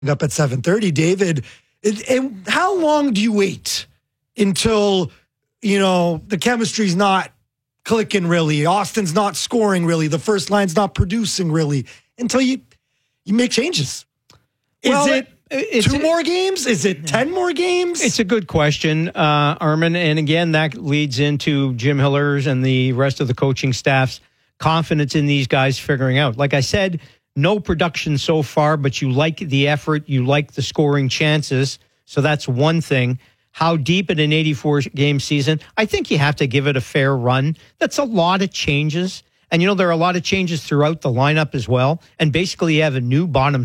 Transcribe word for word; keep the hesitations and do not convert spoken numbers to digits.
up at seven thirty. David, it, it, how long do you wait until, you know, the chemistry's not clicking really, Austin's not scoring really, the first line's not producing really, until you you make changes? Is well, it it's, two more games? Is it ten more games? It's a good question, uh, Armin. And again, that leads into Jim Hiller's and the rest of the coaching staff's confidence in these guys figuring out. Like I said, no production so far, but you like the effort, you like the scoring chances. So that's one thing. How deep in an eighty-four game season? I think you have to give it a fair run. That's a lot of changes. And, you know, there are a lot of changes throughout the lineup as well. And basically you have a new bottom